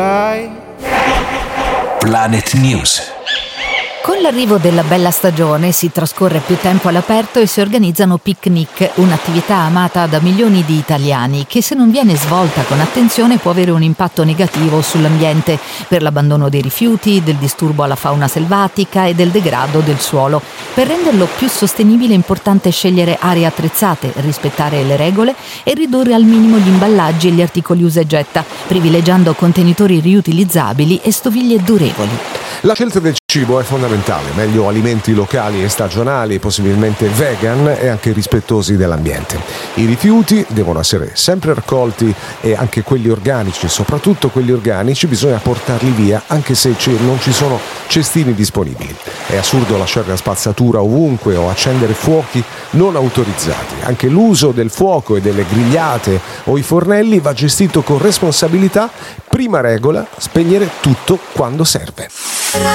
Planet News. Con l'arrivo della bella stagione si trascorre più tempo all'aperto e si organizzano picnic, un'attività amata da milioni di italiani che, se non viene svolta con attenzione, può avere un impatto negativo sull'ambiente per l'abbandono dei rifiuti, del disturbo alla fauna selvatica e del degrado del suolo. Per renderlo più sostenibile è importante scegliere aree attrezzate, rispettare le regole e ridurre al minimo gli imballaggi e gli articoli usa e getta, privilegiando contenitori riutilizzabili e stoviglie durevoli. La scelta del cibo è fondamentale, meglio alimenti locali e stagionali, possibilmente vegan e anche rispettosi dell'ambiente. I rifiuti devono essere sempre raccolti e anche quelli organici, soprattutto quelli organici, bisogna portarli via anche se non ci sono cestini disponibili. È assurdo lasciare la spazzatura ovunque o accendere fuochi non autorizzati. Anche l'uso del fuoco e delle grigliate o i fornelli va gestito con responsabilità. Prima regola, spegnere tutto quando serve.